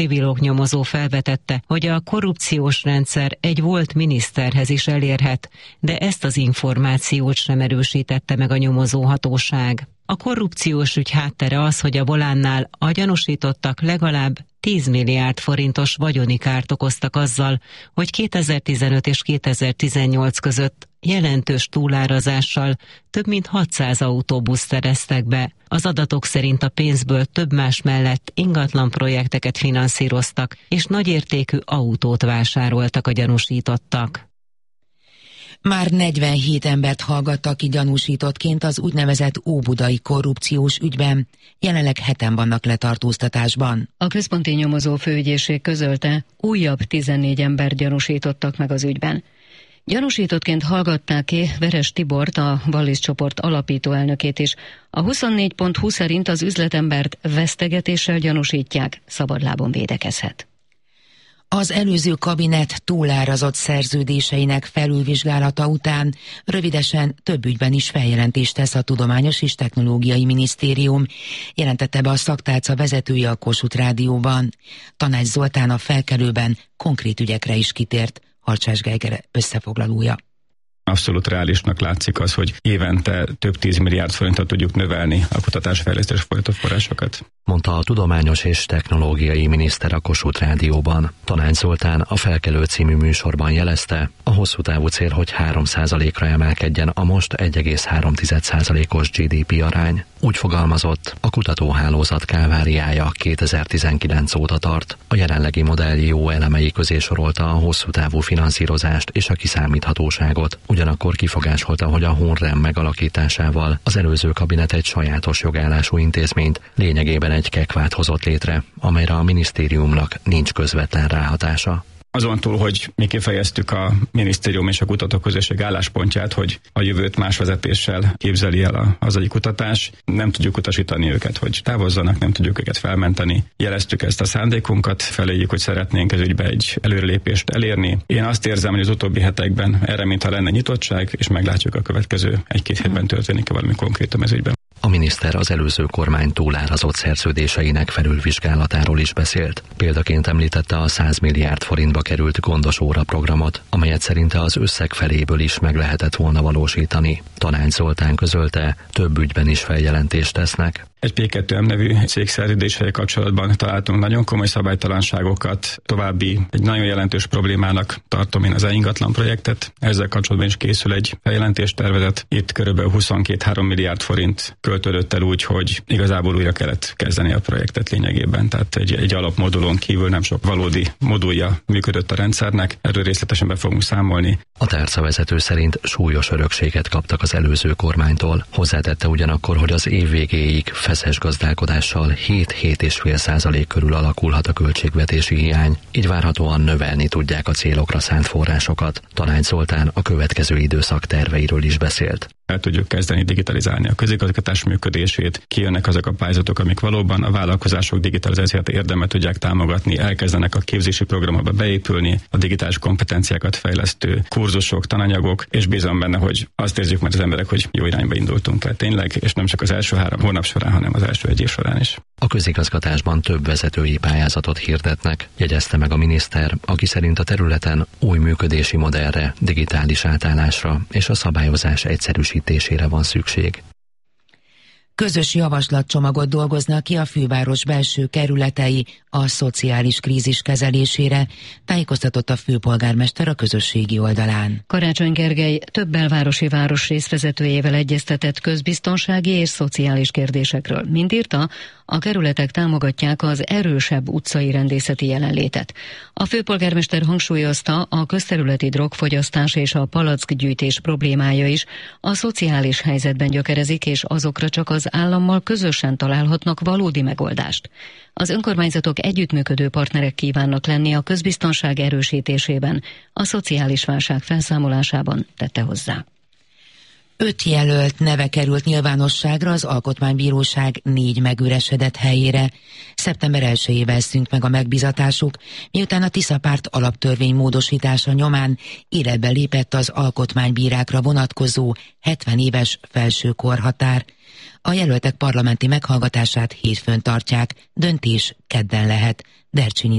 Civil nyomozó felvetette, hogy a korrupciós rendszer egy volt miniszterhez is elérhet, de ezt az információt sem erősítette meg a nyomozó hatóság. A korrupciós ügy háttere az, hogy a Volánnál a gyanúsítottak legalább 10 milliárd forintos vagyoni kárt okoztak azzal, hogy 2015 és 2018 között jelentős túlárazással több mint 600 autóbuszt szereztek be. Az adatok szerint a pénzből több más mellett ingatlan projekteket finanszíroztak, és nagyértékű autót vásároltak a gyanúsítottak. Már 47 embert hallgattak ki gyanúsítottként az úgynevezett óbudai korrupciós ügyben. Jelenleg 7-en vannak letartóztatásban. A központi nyomozó főügyészség közölte, újabb 14 ember gyanúsítottak meg az ügyben. Gyanúsítottként hallgatták ki Veres Tibort, a Wallis csoport alapító elnökét is. A 24.20 szerint az üzletembert vesztegetéssel gyanúsítják, szabadlábon védekezhet. Az előző kabinet túlárazott szerződéseinek felülvizsgálata után rövidesen több ügyben is feljelentést tesz a Tudományos és Technológiai Minisztérium, jelentette be a szaktálca vezetője a Kossuth Rádióban. Tanács Zoltán a felkelőben konkrét ügyekre is kitért. Harcsás Geiger összefoglalója. Abszolút reálisnak látszik az, hogy évente több 10 milliárd forintot tudjuk növelni a kutatásfejlesztés folytató forrásokat. Mondta a Tudományos és Technológiai Miniszter a Kossuth Rádióban. Tanács Zoltán a Felkelő című műsorban jelezte, a hosszú távú cél, hogy 3%-ra emelkedjen a most 1,3%-os GDP arány. Úgy fogalmazott, a kutatóhálózat kálváriája 2019 óta tart. A jelenlegi modell jó elemei közé sorolta a hosszú távú finanszírozást és a kiszámíthatóságot. Ugyanakkor kifogásolta, hogy a HUNREM megalakításával az előző kabinet egy sajátos jogállású intézményt, lényegében egy kekvát hozott létre, amelyre a minisztériumnak nincs közvetlen ráhatása. Azon túl, hogy mi kifejeztük a minisztérium és a kutatóközösség álláspontját, hogy a jövőt más vezetéssel képzeli el a hazai kutatás, nem tudjuk utasítani őket, hogy távozzanak, nem tudjuk őket felmenteni. Jeleztük ezt a szándékunkat, feléjük, hogy szeretnénk ez ügybe egy előrelépést elérni. Én azt érzem, hogy az utóbbi hetekben erre mintha lenne nyitottság, és meglátjuk a következő 1-2 hétben történik valami konkrétum ez ügyben. A miniszter az előző kormány túlárazott szerződéseinek felülvizsgálatáról is beszélt. Példaként említette a 100 milliárd forintba került gondos óra programot, amelyet szerinte az összeg feléből is meg lehetett volna valósítani. Tanács Zoltán közölte, több ügyben is feljelentést tesznek. Egy P2M nevű cég szerződéseivel kapcsolatban találtunk nagyon komoly szabálytalanságokat. További egy nagyon jelentős problémának tartom én az ingatlan projektet. Ezzel kapcsolatban is készül egy feljelentéstervezet. Itt körülbelül 22-3 milliárd forint költődött el úgy, hogy igazából újra kellett kezdeni a projektet lényegében. Tehát egy alapmodulon kívül nem sok valódi modulja működött a rendszernek. Erről részletesen be fogunk számolni. A tárcavezető szerint súlyos örökséget kaptak az előző kormánytól. Hozzátette ugyanakkor, hogy az év végéig feszes gazdálkodással 7-7,5% körül alakulhat a költségvetési hiány, így várhatóan növelni tudják a célokra szánt forrásokat. Tanács Zoltán a következő időszak terveiről is beszélt. El tudjuk kezdeni digitalizálni a közigazgatás működését, kijönnek azok a pályázatok, amik valóban a vállalkozások digitalizációt érdemel tudják támogatni, elkezdenek a képzési programokba beépülni, a digitális kompetenciákat fejlesztő kurzusok, tananyagok, és bízom benne, hogy azt érzük majd az emberek, hogy jó irányba indultunk el tényleg, és nem csak az első 3 hónap során, hanem az első 1 év során is. A közigazgatásban több vezetői pályázatot hirdetnek, jegyezte meg a miniszter, aki szerint a területen új működési modellre, digitális átállásra és a szabályozás egyszerűsítésére van szükség. Közös javaslatcsomagot dolgoznak ki a főváros belső kerületei a szociális krízis kezelésére, tájékoztatott a főpolgármester a közösségi oldalán. Karácsony Gergely több belvárosi városrész vezetőjével egyeztetett közbiztonsági és szociális kérdésekről. Mint írta, a kerületek támogatják az erősebb utcai rendészeti jelenlétet. A főpolgármester hangsúlyozta, a közterületi drogfogyasztás és a palackgyűjtés problémája is a szociális helyzetben gyökerezik, és azokra csak az állammal közösen találhatnak valódi megoldást. Az önkormányzatok együttműködő partnerek kívánnak lenni a közbiztonság erősítésében, a szociális válság felszámolásában, tette hozzá. 5 jelölt neve került nyilvánosságra az Alkotmánybíróság 4 megüresedett helyére. Szeptember 1-ével szűnt meg a megbízatásuk, miután a Tisza Párt alaptörvény módosítása nyomán életbe lépett az alkotmánybírákra vonatkozó 70 éves felső korhatár. A jelöltek parlamenti meghallgatását hétfőn tartják, döntés kedden lehet, Dercsényi